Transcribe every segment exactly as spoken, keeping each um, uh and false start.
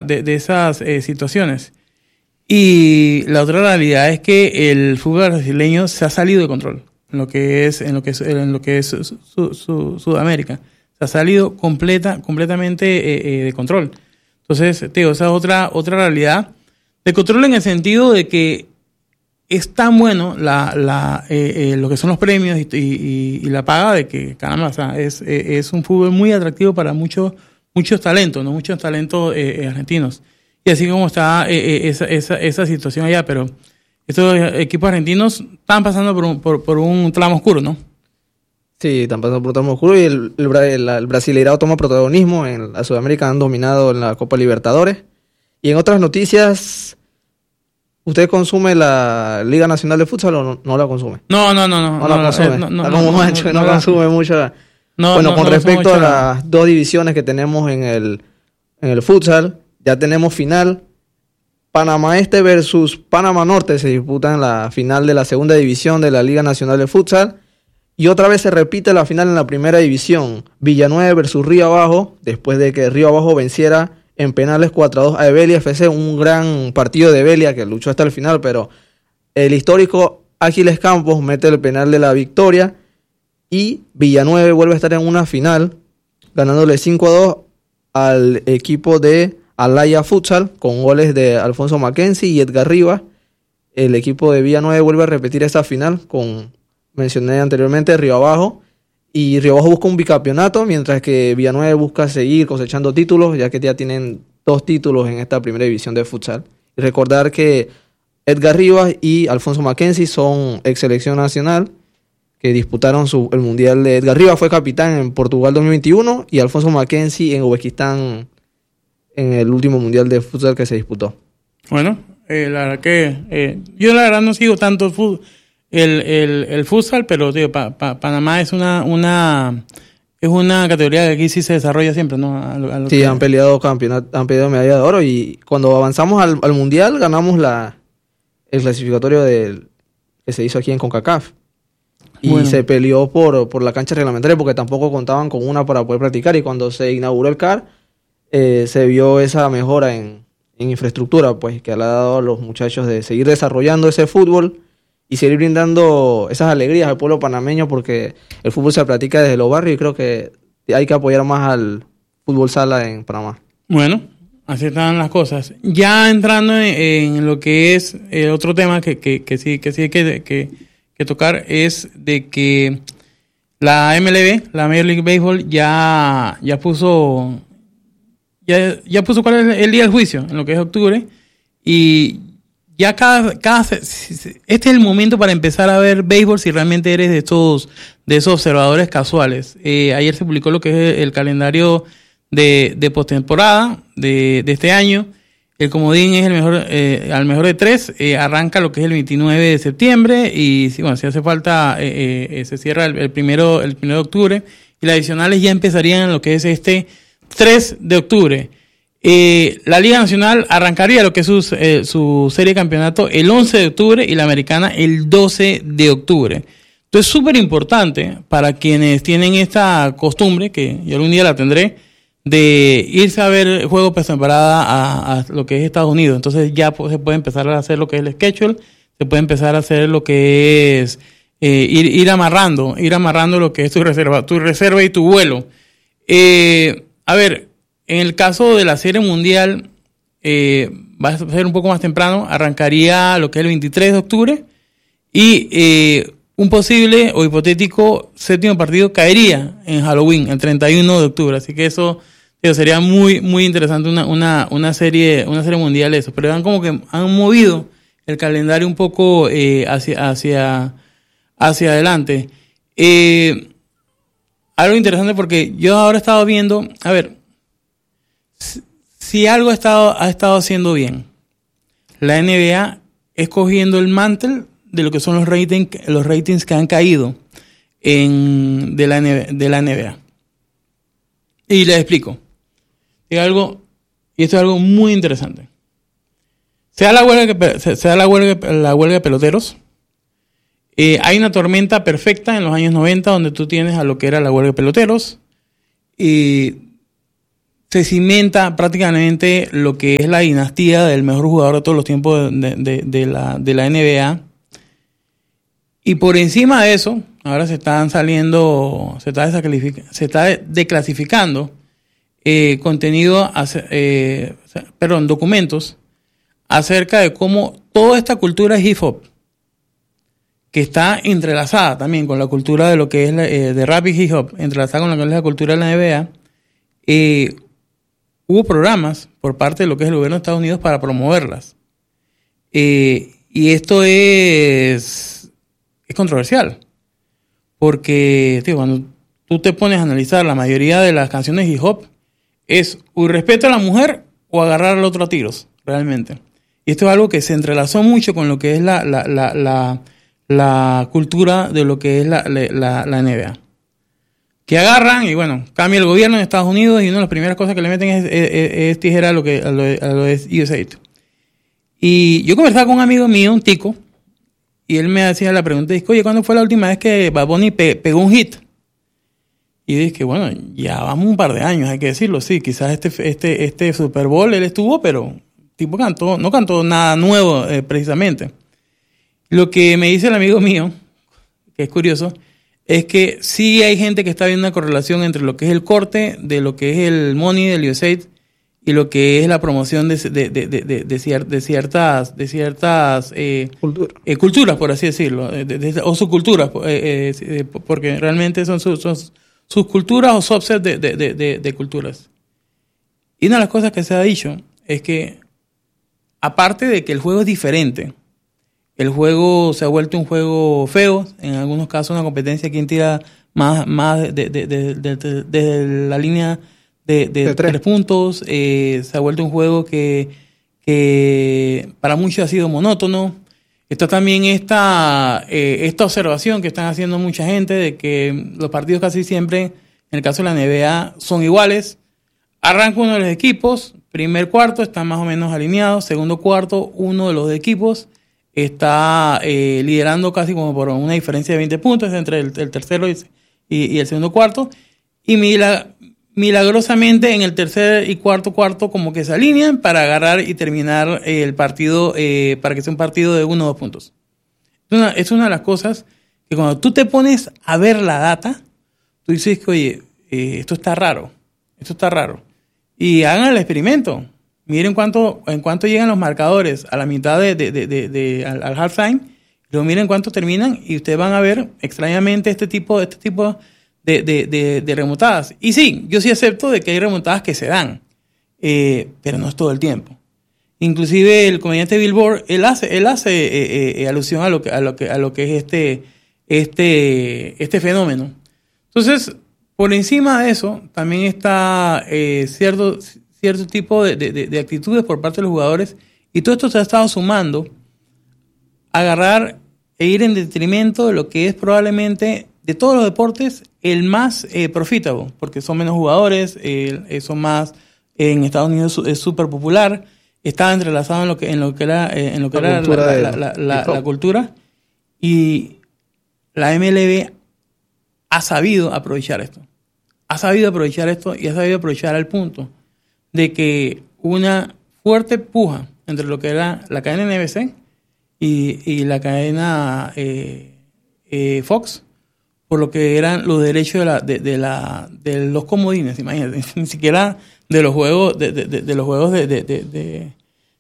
de, de esas eh, situaciones. Y la otra realidad es que el fútbol brasileño se ha salido de control en lo que es en lo que es en lo que es su, su, su, Sudamérica. Se ha salido completa completamente eh, eh, de control. Entonces, te digo, esa es otra otra realidad de control en el sentido de que es tan bueno la, la, eh, eh, lo que son los premios y, y, y la paga de que, caramba, o sea, es, eh, es un fútbol muy atractivo para muchos muchos talentos, ¿no? Muchos talentos eh, eh, argentinos. Y así como está eh, eh, esa, esa, esa situación allá, pero estos equipos argentinos están pasando por un, por, por un tramo oscuro, ¿no? Sí, están pasando por un tramo oscuro y el, el, el, el Brasileirao toma protagonismo. En la Sudamérica han dominado en la Copa Libertadores. Y en otras noticias... ¿Usted consume la Liga Nacional de Futsal o no, no la consume? No, no, no. No, no la no, consume. Eh, no, no, Está como no, Mancho, no, que no, no, no consume la... mucho. La... No, bueno, no, con no respecto a la... las dos divisiones que tenemos en el, en el futsal, ya tenemos final. Panamá Este versus Panamá Norte se disputan la final de la segunda división de la Liga Nacional de Futsal. Y otra vez se repite la final en la primera división. Villanueva versus Río Abajo, después de que Río Abajo venciera en penales cuatro a dos a Evelia F C, un gran partido de Evelia que luchó hasta el final, pero el histórico Ágiles Campos mete el penal de la victoria y Villanueva vuelve a estar en una final, ganándole cinco a dos al equipo de Alaya Futsal, con goles de Alfonso Mackenzie y Edgar Rivas. El equipo de Villanueva vuelve a repetir esa final, con, mencioné anteriormente, Río Abajo, y Río Abajo busca un bicampeonato, mientras que Villanueva busca seguir cosechando títulos, ya que ya tienen dos títulos en esta primera división de futsal. Y recordar que Edgar Rivas y Alfonso Mackenzie son ex selección nacional, que disputaron su, el Mundial de... Edgar Rivas fue capitán en Portugal dos mil veintiuno y Alfonso Mackenzie en Uzbekistán en el último Mundial de futsal que se disputó. Bueno, eh, la verdad que... Eh, yo la verdad no sigo tanto el fútbol. El, el, el futsal, pero tío, pa, pa, Panamá es una una es una categoría que aquí sí se desarrolla siempre, ¿no? A lo, a lo sí, que... han peleado campeonato, han peleado medalla de oro y cuando avanzamos al, al mundial ganamos la el clasificatorio del que se hizo aquí en CONCACAF y bueno, se peleó por por la cancha reglamentaria porque tampoco contaban con una para poder practicar y cuando se inauguró el C A R eh, se vio esa mejora en, en infraestructura, pues que le ha dado a los muchachos de seguir desarrollando ese fútbol y seguir brindando esas alegrías al pueblo panameño porque el fútbol se practica desde los barrios y creo que hay que apoyar más al fútbol sala en Panamá. Bueno, así están las cosas. Ya entrando en, en lo que es eh, otro tema que, que, que sí que sí hay que, que, que tocar es de que la M L B, la Major League Baseball, ya, ya puso ya, ya puso cuál es el día del juicio, en lo que es octubre, y ya cada, cada este es el momento para empezar a ver béisbol si realmente eres de estos de esos observadores casuales. Eh, ayer se publicó lo que es el calendario de, de postemporada de, de este año. El comodín es el mejor, eh, al mejor de tres, eh, arranca lo que es el veintinueve de septiembre y si, bueno, si hace falta eh, eh, se cierra el, el primero el primero de octubre y las adicionales ya empezarían en lo que es este tres de octubre. Eh, la Liga Nacional arrancaría lo que es su, eh, su serie de campeonato el once de octubre y la Americana el doce de octubre. Entonces es súper importante para quienes tienen esta costumbre, que yo algún día la tendré, de irse a ver juegos pretemporada a, a lo que es Estados Unidos. Entonces ya pues, se puede empezar a hacer lo que es el schedule, se puede empezar a hacer lo que es eh, ir, ir amarrando, ir amarrando lo que es tu reserva, tu reserva y tu vuelo. Eh, a ver, en el caso de la Serie Mundial, eh, va a ser un poco más temprano, arrancaría lo que es el veintitrés de octubre y eh, un posible o hipotético séptimo partido caería en Halloween, el treinta y uno de octubre. Así que eso tío, sería muy muy interesante una una una serie una serie mundial eso. Pero han como que han movido el calendario un poco eh, hacia hacia hacia adelante. Eh, algo interesante porque yo ahora he estado viendo, a ver, si algo ha estado, ha estado haciendo bien, la N B A es cogiendo el mantel de lo que son los ratings, los ratings que han caído en, de, la N B A, de la N B A. Y les explico. Es algo, y esto es algo muy interesante. Se da la huelga, se, se da la huelga, la huelga de peloteros. Eh, hay una tormenta perfecta en los años noventa donde tú tienes a lo que era la huelga de peloteros. Y se cimenta prácticamente lo que es la dinastía del mejor jugador de todos los tiempos de, de, de, la, de la N B A. Y por encima de eso, ahora se están saliendo, se está, se está declasificando eh, contenido, eh, perdón, documentos acerca de cómo toda esta cultura hip hop, que está entrelazada también con la cultura de lo que es la, eh, de rap y hip hop, entrelazada con lo que es la cultura de la N B A, eh, hubo programas por parte de lo que es el gobierno de Estados Unidos para promoverlas. Eh, y esto es, es controversial, porque tío, cuando tú te pones a analizar la mayoría de las canciones hip hop, es o irrespeto a la mujer o agarrar al otro a tiros, realmente. Y esto es algo que se entrelazó mucho con lo que es la, la, la, la, la cultura de lo que es la, la, la N B A. Que agarran y bueno, cambia el gobierno en Estados Unidos y una de las primeras cosas que le meten es, es, es, es tijera a lo que a lo, a lo es U S A. Y yo conversaba con un amigo mío, un tico, y él me hacía la pregunta, dice, oye, ¿cuándo fue la última vez que Bad Bunny pe pegó un hit? Y dije, bueno, ya vamos un par de años, hay que decirlo, sí, quizás este, este, este Super Bowl él estuvo, pero tipo cantó, no cantó nada nuevo eh, precisamente. Lo que me dice el amigo mío, que es curioso, es que sí hay gente que está viendo una correlación entre lo que es el corte de lo que es el money del U S A I D y lo que es la promoción de, de, de, de, de, de, cier, de ciertas, de ciertas eh, Cultura. eh, culturas, por así decirlo, de, de, o subculturas, eh, eh, porque realmente son, sus, son sus culturas o subsets de, de, de, de, de culturas. Y una de las cosas que se ha dicho es que, aparte de que el juego es diferente, el juego se ha vuelto un juego feo, en algunos casos una competencia quien tira más, más de, de, de, de, de, de la línea de, de, de tres. tres puntos, eh, se ha vuelto un juego que, que para muchos ha sido monótono. Está también esta, eh, esta observación que están haciendo mucha gente de que los partidos casi siempre, en el caso de la N B A, son iguales. Arranca uno de los equipos, primer cuarto están más o menos alineados, segundo cuarto uno de los equipos está eh, liderando casi como por una diferencia de veinte puntos entre el, el tercero y, y, y el segundo cuarto, y mila, milagrosamente en el tercer y cuarto cuarto como que se alinean para agarrar y terminar eh, el partido, eh, para que sea un partido de uno o dos puntos. Es una, es una de las cosas que cuando tú te pones a ver la data, tú dices que, oye, eh, esto está raro, esto está raro. Y hagan el experimento. Miren cuánto, en cuánto llegan los marcadores a la mitad de, de, de, de, de al, al halftime, luego miren cuánto terminan y ustedes van a ver extrañamente este tipo, este tipo de, de, de, de remontadas. Y sí, yo sí acepto de que hay remontadas que se dan, eh, pero no es todo el tiempo. Inclusive el comediante Billboard, él hace, él hace eh, eh, alusión a lo que, a lo que, a lo que es este, este, este fenómeno. Entonces, por encima de eso, también está eh, cierto, cierto tipo de, de, de actitudes por parte de los jugadores, y todo esto se ha estado sumando a agarrar e ir en detrimento de lo que es probablemente de todos los deportes el más eh, profitable, porque son menos jugadores, eh, son más, eh, en Estados Unidos es súper popular, estaba entrelazado en lo que, en lo que era, eh, en lo que la, era cultura la, la, la, la, la, la cultura, y la M L B ha sabido aprovechar esto. Ha sabido aprovechar esto y ha sabido aprovechar al punto de que una fuerte puja entre lo que era la cadena N B C y, y la cadena eh, eh, Fox, por lo que eran los derechos de, la, de, de, la, de los comodines, imagínate, ni siquiera de los juegos de, de, de, de los juegos de, de, de, de,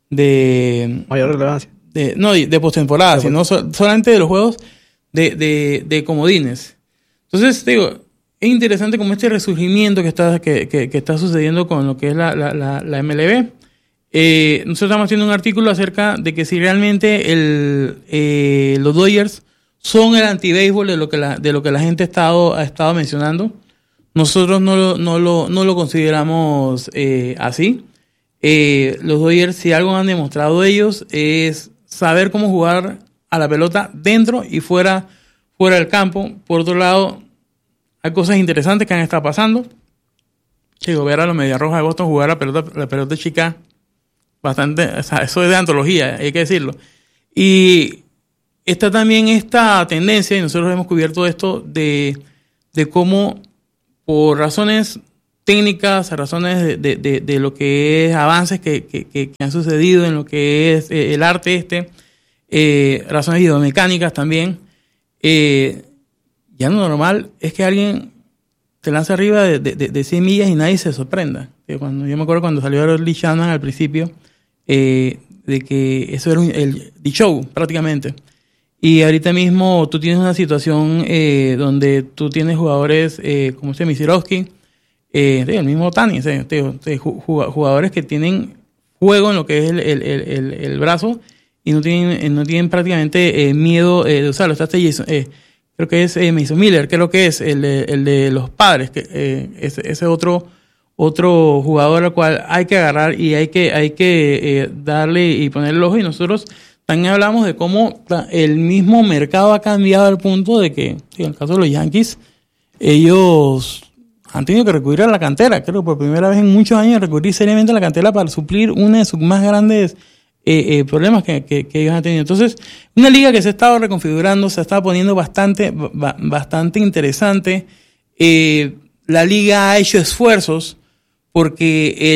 de mayor relevancia. De, no, de postemporada, de sino so, solamente de los juegos de, de, de comodines. Entonces, digo, es interesante como este resurgimiento que está, que, que, que está sucediendo con lo que es la, la, la, la M L B. Eh, nosotros estamos haciendo un artículo acerca de que si realmente el, eh, los Dodgers son el anti-béisbol de lo que la, de lo que la gente ha estado, ha estado mencionando. Nosotros no lo, no lo, no lo consideramos eh, así. Eh, los Dodgers, si algo han demostrado ellos, es saber cómo jugar a la pelota dentro y fuera, fuera del campo. Por otro lado, hay cosas interesantes que han estado pasando. Chico, ver a los Medias Rojas de Boston jugar la pelota, la pelota chica, bastante, o sea, eso es de antología, hay que decirlo. Y está también esta tendencia, y nosotros hemos cubierto esto, de, de cómo, por razones técnicas, razones de, de, de, de lo que es avances que, que, que han sucedido en lo que es eh, el arte este, eh, razones biomecánicas también. Eh, ya lo normal es que alguien te lanza arriba de, de, de cien millas y nadie se sorprenda. Cuando, yo me acuerdo cuando salió Lee Shannon al principio, eh, de que eso era un, el D-Show prácticamente. Y ahorita mismo tú tienes una situación eh, donde tú tienes jugadores eh, como este Misirovsky, eh, el mismo Tani, eh, jugadores que tienen juego en lo que es el, el, el, el, el brazo y no tienen, no tienen prácticamente eh, miedo eh, de usarlo. Está este Jason, eh, creo que es eh, Mason Miller, creo que es el de, el de los Padres, que eh, ese, ese otro otro jugador al cual hay que agarrar y hay que hay que eh, darle y ponerle el ojo. Y nosotros también hablamos de cómo el mismo mercado ha cambiado al punto de que, en el caso de los Yankees, ellos han tenido que recurrir a la cantera. Creo que por primera vez en muchos años recurrir seriamente a la cantera para suplir uno de sus más grandes eh, eh, problemas que, que, que ellos han tenido. Entonces, una liga que se ha estado reconfigurando, se ha estado poniendo bastante, ba, bastante interesante. Eh, la liga ha hecho esfuerzos porque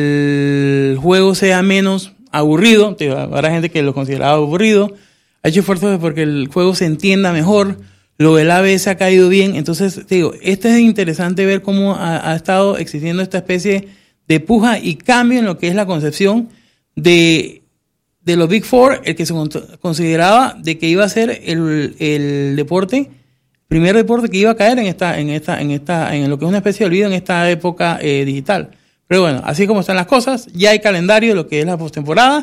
el juego sea menos aburrido. Habrá gente que lo consideraba aburrido. Ha hecho esfuerzos porque el juego se entienda mejor. Lo del A B S ha caído bien. Entonces, te digo, este es interesante ver cómo ha, ha estado existiendo esta especie de puja y cambio en lo que es la concepción de, de los Big Four, el que se consideraba de que iba a ser el, el deporte, primer deporte que iba a caer en esta, en esta, en esta, en lo que es una especie de olvido en esta época eh, digital. Pero bueno, así como están las cosas, ya hay calendario de lo que es la postemporada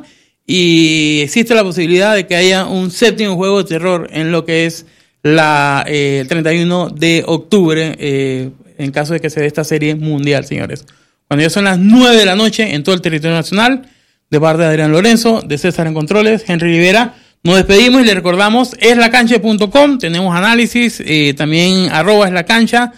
y existe la posibilidad de que haya un séptimo juego de terror en lo que es la eh, el treinta y uno de octubre, eh, en caso de que se dé esta serie mundial, señores. Cuando ya son las nueve de la noche en todo el territorio nacional, de parte de Adrián Lorenzo, de César en Controles, Henry Rivera, nos despedimos y le recordamos, es la cancha punto com, tenemos análisis, eh, también arroba es la cancha.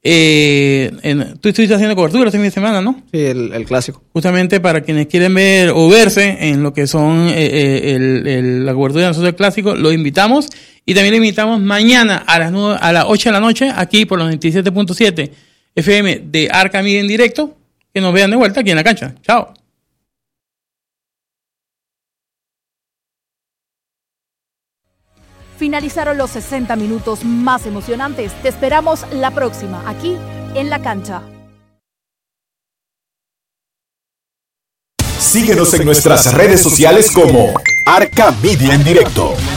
Eh, en, tú estuviste haciendo cobertura este fin de semana, ¿no? Sí, el, el clásico. Justamente para quienes quieren ver o verse en lo que son eh, el, el, la cobertura de nosotros del clásico, los invitamos. Y también le invitamos mañana a las nueve, a las ocho de la noche, aquí por los veintisiete punto siete F M de Arca Media en directo, que nos vean de vuelta aquí en la cancha. Chao. Finalizaron los sesenta minutos más emocionantes. Te esperamos la próxima, aquí en La Cancha. Síguenos en nuestras redes sociales como Arca Media en Directo.